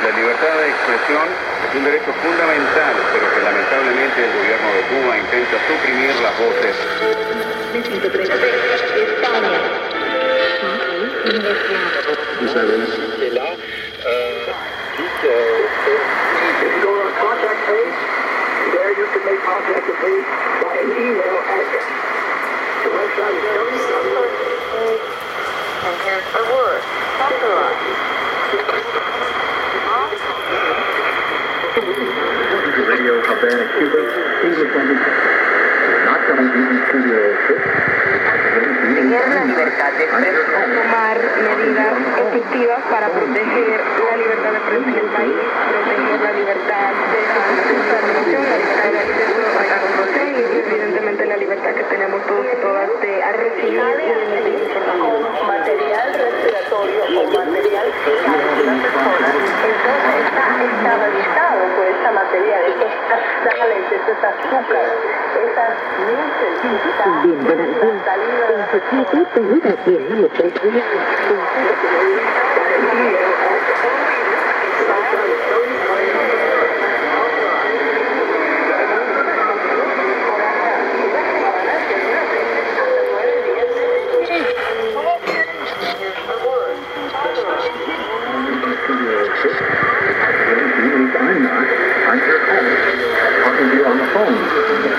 La libertad de expresión es un derecho fundamental, pero que lamentablemente el gobierno de Cuba intenta suprimir las voces. There you can make contact with me by an email address. The website is and here's the word. Radio Havana, Cuba, English language. Not coming to studio. Tener la libertad de expresión. Tomar medidas efectivas para proteger la libertad de prensa en el país, proteger la libertad de expresión, la libertad de acceso a la información y evidentemente la libertad que tenemos todos y todas de recibir y de emitir información. Material respiratorio o material que algunas personas está realizado por esta material, estas sales, estos azúcares, esas nueces, estas salidas. I'm not. I'm here at home. Talking to you on the phone.